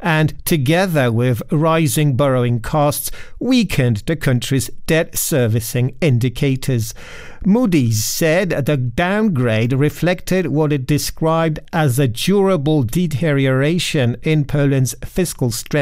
and, together with rising borrowing costs, weakened the country's debt servicing indicators. Moody's said the downgrade reflected what it described as a durable deterioration in Poland's fiscal strength